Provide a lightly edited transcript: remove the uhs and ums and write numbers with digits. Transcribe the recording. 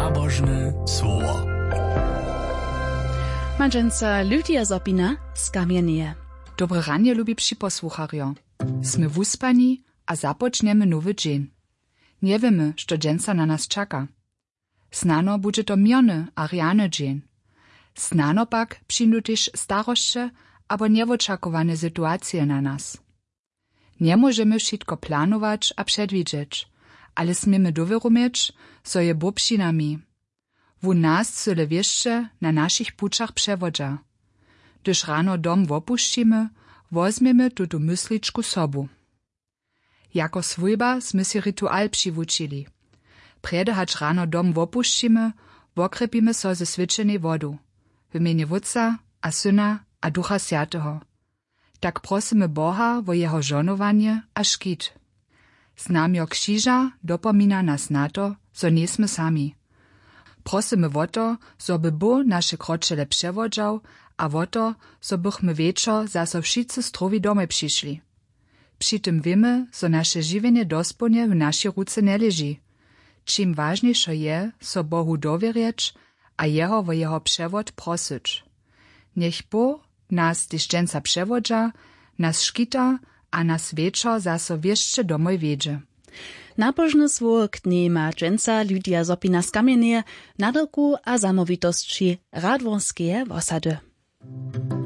Nabożne słowo. Manżenca Ludia Zopina z Kamienie. Dobre ranie, lubibši posłucharjo. Sme wuspani, a započneme nowy dzień. Nie wiemy, što dżęca na nas czeka. Snano bude to mirny a riany dzień. Snano pak przyjdą też staroście abo nieočakowane sytuacje na nas. Nie możemy wszystko planować a przedwidzieć, ale smiemy dowiaromieć, so je Bóg przy nami. W nas cyle wieszcze na naszych puczach przewodza. Gdyż rano dom opuścimy, wozmiemy tutu mysliczku sobu. Jako swójba sme si ritual przywučili. Prede hać rano dom opuścimy, wokrepimy so ze swyczenej wodu. W imieniu Wódca, a Syna, a Ducha Świętego. Tak prosimy Boha wo jeho żonowanie a škit. Znamio krzyża dopomina nas na to, so niesmy sami. Prosimy o to, so by Bóg nasze kroczele przewodzał, a o to, so bychmy wieczor zaso wszyscy zdrowi domaj przyszli. Przy tym wiemy, so nasze żywienie dosponie w naszej ruce nie leży. Czym ważniejsze je, so Bohu dowierzyć, a jeho o jeho przewod prosić. Niech Bóg nas dyszczęca przewodza, nas szkita, a nas wieczor zaso wieszcze domoj wiedzie. Nabożne słowo k dni ma dżęca Ludia Zopina z Kamienie, nadelku a zamówitości radworskie osady.